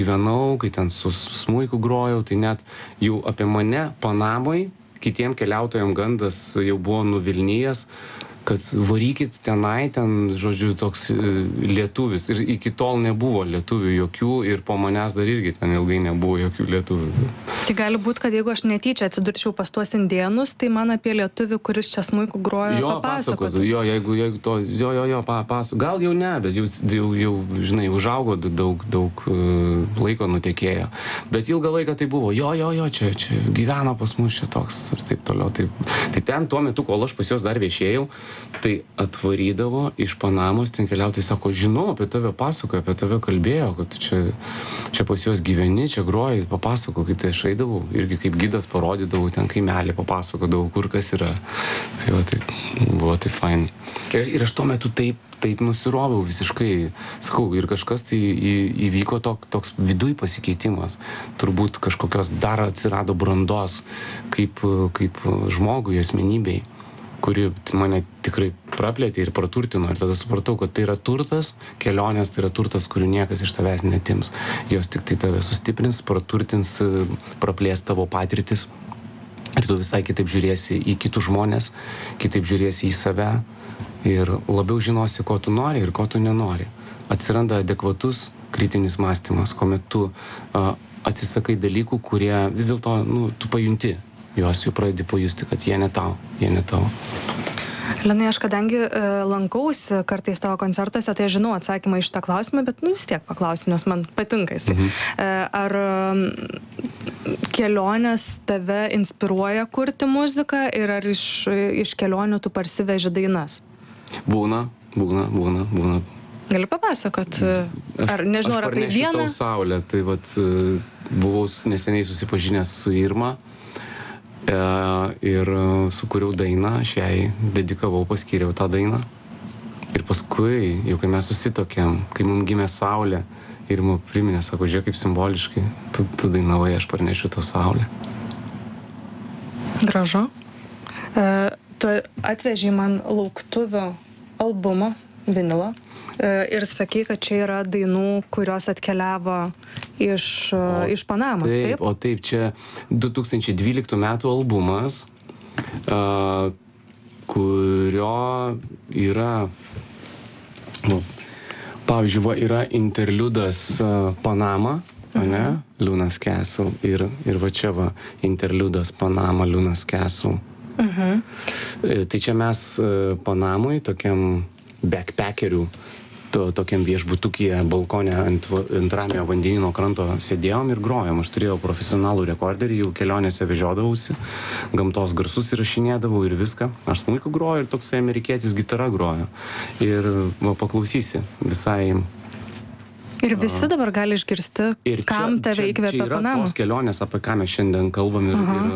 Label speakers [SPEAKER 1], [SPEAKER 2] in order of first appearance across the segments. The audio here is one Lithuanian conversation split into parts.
[SPEAKER 1] gyvenau, kai ten su smuiku grojau, tai net jau apie mane Panamoj kitiem keliautojam gandas jau buvo nuvilnijęs, kad varykit tenai, ten, žodžiu, toks lietuvis. Ir iki tol nebuvo lietuvių jokių ir po manęs dar irgi ten ilgai nebuvo jokių lietuvių.
[SPEAKER 2] Tai gali būti, kad jeigu aš netyčia atsidurčiau pas tuos indėnus, tai man apie lietuvį, kuris čia smuiku grojo, papasakotų.
[SPEAKER 1] Jo, jeigu to, papasakotų. Gal jau ne, bet jau žinai, užaugo daug laiko nutekėjo. Bet ilgą laiką tai buvo, jo, čia gyveno pas mus čia toks ir taip toliau. Tai ten tuo metu, kol aš pas juos dar viešėjau, tai atvarydavo iš Panamos, ten keliautojai sako, žinau, apie tave pasakojo, apie tave kalbėjo, kad čia pas juos gyveni, čia groji, papasako, kaip tai aš eidavau, irgi kaip gidas parodydavau, ten kaimelį papasakodavau, kur kas yra. Tai va, taip, buvo taip fain. Ir aš tuo metu taip nusiroviau visiškai, sakau, ir kažkas tai įvyko toks viduj pasikeitimas. Turbūt kažkokios dar atsirado brandos kaip žmogui, asmenybei, kuri mane tikrai praplėtė ir praturtino. Ir tada supratau, kad tai yra turtas, kelionės tai yra turtas, kurių niekas iš tavęs netims. Jos tik tai tave sustiprins, praturtins, praplės tavo patirtis. Ir tu visai kitaip žiūrėsi į kitus žmonės, kitaip žiūrėsi į save ir labiau žinosi, ko tu nori ir ko tu nenori. Atsiranda adekvatus kritinis mąstymas, kuomet tu atsisakai dalykų, kurie vis dėlto, tu pajunti. Juos jau pradedi pajusti, kad jie ne tau.
[SPEAKER 2] Lenai, aš kadangi lankausi kartais tavo koncertuose, tai aš žinau atsakymą iš tą klausimą, bet vis tiek paklausiu, nes man patinka jis. Ar kelionės tave inspiruoja kurti muziką ir ar iš kelionių tu parsiveži dainas?
[SPEAKER 1] Būna.
[SPEAKER 2] Gali papasakot? Ar nežinau, ar apie vieną?
[SPEAKER 1] Aš parnešiu tau saulę, tai vat buvau neseniai susipažinęs su Irma, ir sukūriau dainą, aš jai dedikavau, paskyriau tą dainą. Ir paskui, jau kai mes susitokėm, kai mums gimė saulė, ir mums priminė, sako, žiūrėk kaip simboliškai, tu dainavai, aš parnešiu tau saulę.
[SPEAKER 2] Gražu. Tu atvežei man Lauktuvių albumą, vinilą, ir sakei, kad čia yra dainų, kurios atkeliavo iš Panamos, taip?
[SPEAKER 1] O taip, čia 2012 metų albumas, kurio yra, pavyzdžiui, yra interliudas Panama, ne? Luna's Castle, ir va čia va interliudas Panama, Luna's Castle. Tai čia mes Panamoj, tokiam backpackerių, tokiam viešbutukyje, balkone ant ramiojo vandenyno kranto sėdėjom ir grojom. Aš turėjau profesionalų rekorderį, jau kelionėse vežiodavausi, gamtos garsus įrašinėdavau ir viską. Aš smuiku groju ir toksai amerikietis gitara grojo. Ir paklausysi visai.
[SPEAKER 2] Ir visi dabar gali išgirsti, kam tave įkvėpė Panama.
[SPEAKER 1] Čia yra tos kelionės, apie ką mes šiandien kalbam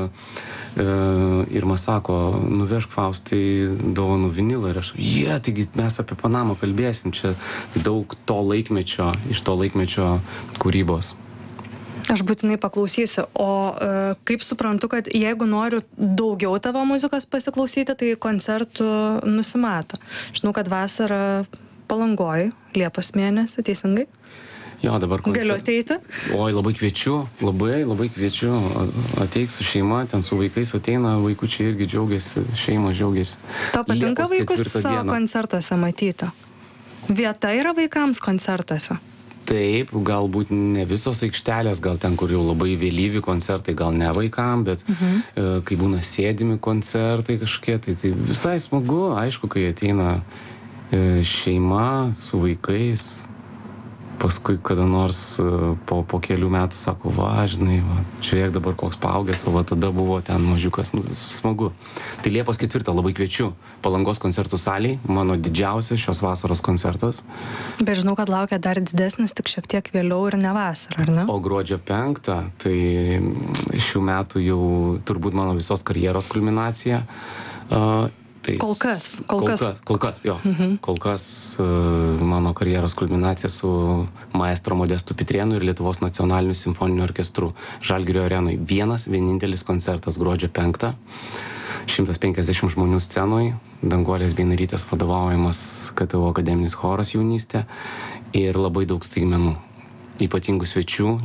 [SPEAKER 1] ir man sako, nuvežk Faustai dovanų vinilą ir aš, taigi mes apie Panamą kalbėsim, čia daug iš to laikmečio kūrybos.
[SPEAKER 2] Aš būtinai paklausysiu. O kaip suprantu, kad jeigu noriu daugiau tavo muzikos pasiklausyti, tai koncertų nusimato. Žinau, kad vasarą Palangoj, Liepos mėnesį, teisingai?
[SPEAKER 1] Jo, dabar
[SPEAKER 2] Galiu ateiti?
[SPEAKER 1] Oi, labai kviečiu, labai kviečiu. Ateik su šeima, ten su vaikais ateina, vaikučiai irgi džiaugiasi, šeima džiaugiasi.
[SPEAKER 2] Tau patinka vaikus savo koncertuose matyti? Vieta yra vaikams koncertuose?
[SPEAKER 1] Taip, galbūt ne visos aikštelės, gal ten, kur jau labai vėlyvi koncertai, gal ne vaikam, bet kai būna sėdimi koncertai kažkokie, tai visai smagu, aišku, kai ateina šeima su vaikais, paskui kada nors po kelių metų sako, žinai, žiūrėk dabar koks paaugęs, o tada buvo ten mažiukas, smagu. Tai Liepos 4 labai kviečiu Palangos koncertų salėj, mano didžiausias šios vasaros koncertas.
[SPEAKER 2] Bet žinau, kad laukia dar didesnis, tik šiek tiek vėliau ir ne vasarą, ar ne?
[SPEAKER 1] O gruodžio 5, tai šių metų jau turbūt mano visos karjeros kulminacija.
[SPEAKER 2] Kol kas,
[SPEAKER 1] jo. Kol kas mano karjeros kulminacija su maestro Modestu Pitrėnu ir Lietuvos nacionaliniu simfoniniu orkestru Žalgirio arenoj. Vienintelis koncertas gruodžio 5. 150 žmonių scenoj, Danguolės Beinarytės vadovaujamas KTU akademinis choras jaunystė ir labai daug staigmenų. ypatingų svečių